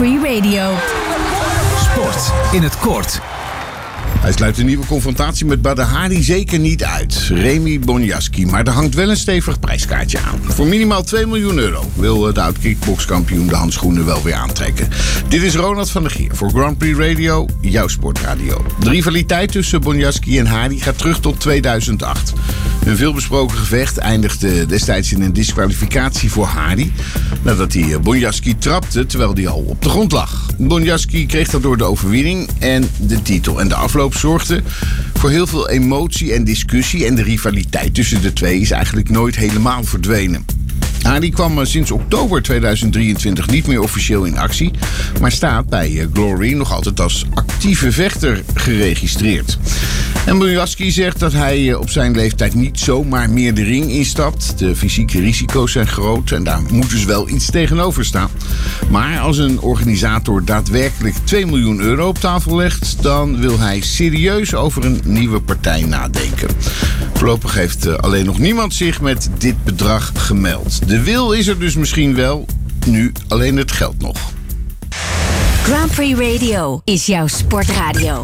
Free Radio. Sport in het kort. Hij sluit een nieuwe confrontatie met Badr Hari zeker niet uit. Remy Bonjasky, maar er hangt wel een stevig prijskaartje aan. Voor minimaal 2 miljoen euro wil de oud-kickbokskampioen de handschoenen wel weer aantrekken. Dit is Ronald van der Gier voor Grand Prix Radio, jouw sportradio. De rivaliteit tussen Bonjasky en Hari gaat terug tot 2008. Een veelbesproken gevecht eindigde destijds in een disqualificatie voor Hari, nadat hij Bonjasky trapte terwijl hij al op de grond lag. Bonjasky kreeg daardoor de overwinning en de titel. En de afloop zorgde voor heel veel emotie en discussie. En de rivaliteit tussen de twee is eigenlijk nooit helemaal verdwenen. Hari kwam sinds oktober 2023 niet meer officieel in actie, maar staat bij Glory nog altijd als actieve vechter geregistreerd. En Bonjasky zegt dat hij op zijn leeftijd niet zomaar meer de ring instapt. De fysieke risico's zijn groot en daar moet dus wel iets tegenover staan. Maar als een organisator daadwerkelijk 2 miljoen euro op tafel legt, dan wil hij serieus over een nieuwe partij nadenken. Voorlopig heeft alleen nog niemand zich met dit bedrag gemeld. De wil is er dus misschien wel, nu alleen het geld nog. Grand Prix Radio is jouw sportradio.